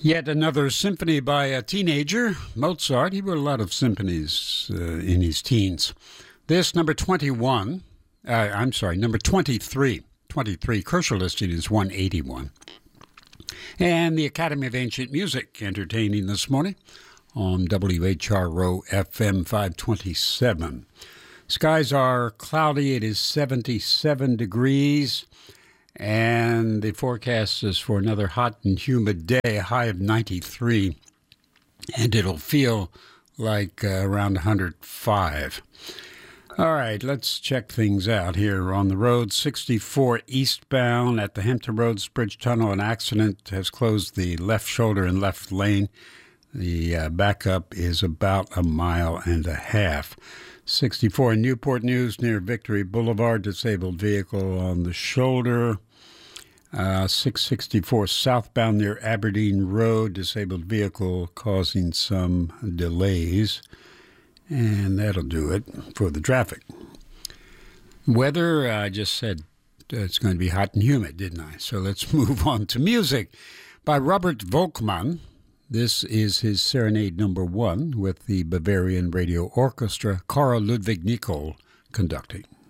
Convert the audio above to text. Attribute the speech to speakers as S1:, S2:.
S1: Yet another symphony by a teenager, Mozart. He wrote a lot of symphonies in his teens. This, number 23. 23. Kosher listing is 181. And the Academy of Ancient Music entertaining this morning on WHRO FM 527. Skies are cloudy. It is 77 degrees. And the forecast is for another hot and humid day, a high of 93. And it'll feel like around 105. All right, let's check things out here on the road. 64 eastbound at the Hampton Roads Bridge Tunnel. An accident has closed the left shoulder and left lane. The backup is about a mile and a half. 64 Newport News near Victory Boulevard, disabled vehicle on the shoulder. 664 southbound near Aberdeen Road, disabled vehicle causing some delays. And that'll do it for the traffic. Weather, I just said it's going to be hot and humid, didn't I? So let's move on to music by Robert Volkmann. This is his Serenade number 1 with the Bavarian Radio Orchestra, Carl Ludwig Nicol conducting.